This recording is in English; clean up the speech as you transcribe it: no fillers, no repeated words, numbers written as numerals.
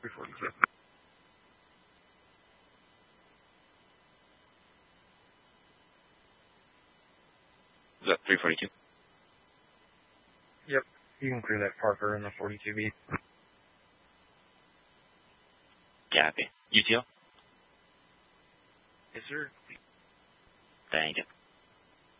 342. Is that 342? Yep. You can clear that Parker in the 42B. Copy. UTO? Yes, sir. Thank you.